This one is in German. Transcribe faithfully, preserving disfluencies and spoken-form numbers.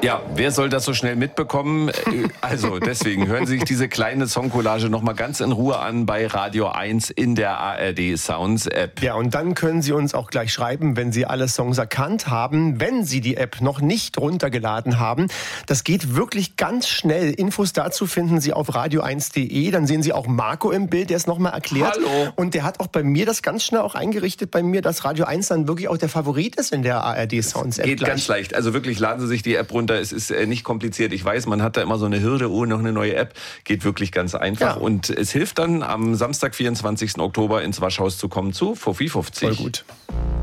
Ja, wer soll das so schnell mitbekommen? Also deswegen hören Sie sich diese kleine Songcollage noch mal ganz in Ruhe an bei Radio eins in der A R D Sounds App. Ja, und dann können Sie uns auch gleich schreiben, wenn Sie alle Songs erkannt haben, wenn Sie die App noch nicht runtergeladen haben. Das geht wirklich ganz schnell. Infos dazu finden Sie auf radio eins punkt de. Dann sehen Sie auch Marco im Bild, der es noch mal erklärt. Hallo. Und der hat auch bei mir das ganz schnell auch eingerichtet bei mir, dass Radio eins dann wirklich auch der Favorit ist in der A R D Sounds App. Geht gleich. ganz leicht. Also wirklich, laden Sie sich die App runter. Es ist äh, nicht kompliziert. Ich weiß, man hat da immer so eine Hürde, oh, noch eine neue App. Geht wirklich ganz einfach. Ja. Und es hilft dann, am Samstag, vierundzwanzigsten Oktober ins Waschhaus zu kommen zu Fofi fünfzig. Voll gut.